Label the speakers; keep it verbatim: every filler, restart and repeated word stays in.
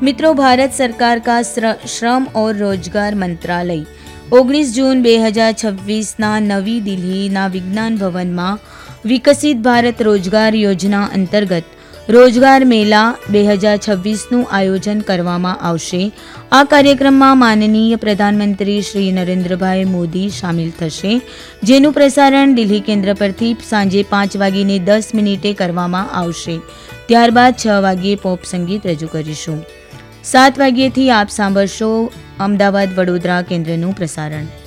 Speaker 1: मित्रों, भारत सरकार का श्रम और रोजगार मंत्रालय ओगनीस जून बे हज़ार छब्बीस ना नवी दिल्ली ना विज्ञान भवन में विकसित भारत रोजगार योजना अंतर्गत रोजगार मेला बे हज़ार छब्बीस નું આયોજન કરવામાં આવશે। આ કાર્યક્રમમાં માનનીય પ્રધાનમંત્રી શ્રી નરેન્દ્રભાઈ મોદી સામેલ થશે, જેનું પ્રસારણ દિલ્હી કેન્દ્ર પરથી સાંજે પાંચ વાગીને દસ મિનિટે કરવામાં આવશે। ત્યારબાદ છ વાગ્યે પોપ સંગીત રજૂ કરીશું। સાત વાગ્યેથી આપ સાંભળશો અમદાવાદ વડોદરા કેન્દ્રનું પ્રસારણ।